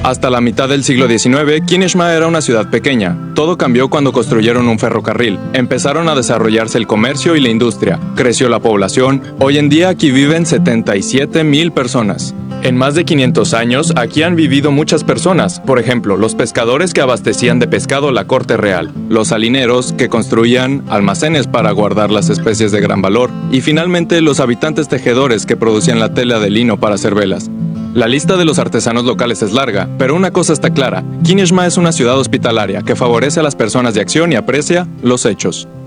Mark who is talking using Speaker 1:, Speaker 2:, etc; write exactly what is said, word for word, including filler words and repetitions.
Speaker 1: Hasta la mitad del siglo diecinueve, Kineshma era una ciudad pequeña. Todo cambió cuando construyeron un ferrocarril. Empezaron a desarrollarse el comercio y la industria. Creció la población. Hoy en día aquí viven setenta y siete mil personas. En más de quinientos años, aquí han vivido muchas personas. Por ejemplo, los pescadores que abastecían de pescado la corte real, los salineros que construían almacenes para guardar las especies de gran valor, y finalmente los habitantes tejedores que producían la tela de lino para hacer velas. La lista de los artesanos locales es larga, pero una cosa está clara: Kineshma es una ciudad hospitalaria que favorece a las personas de acción y aprecia los hechos.